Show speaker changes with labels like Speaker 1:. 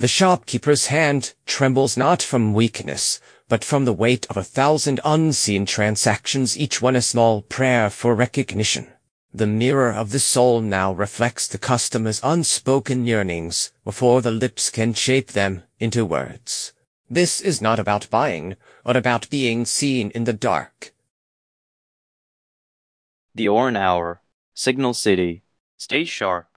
Speaker 1: The shopkeeper's hand trembles not from weakness, but from the weight of 1,000 unseen transactions, each one a small prayer for recognition. The mirror of the soul now reflects the customer's unspoken yearnings before the lips can shape them into words. This is not about buying, but about being seen in the dark.
Speaker 2: The Oran Hour, Signal City. Stay sharp.